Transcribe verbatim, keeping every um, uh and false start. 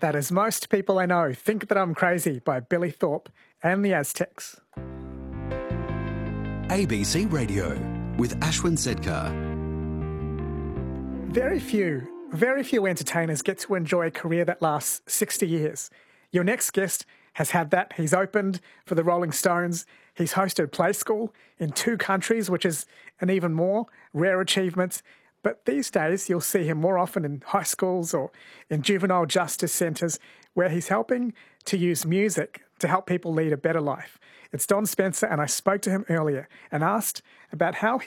That is Most People I Know Think That I'm Crazy by Billy Thorpe and the Aztecs. A B C Radio with Ashwin Sedkar. Very few, very few entertainers get to enjoy a career that lasts sixty years. Your next guest has had that. He's opened for the Rolling Stones. He's hosted Play School in two countries, which is an even more rare achievement. But these days, you'll see him more often in high schools or in juvenile justice centres where he's helping to use music to help people lead a better life. It's Don Spencer, and I spoke to him earlier and asked about how he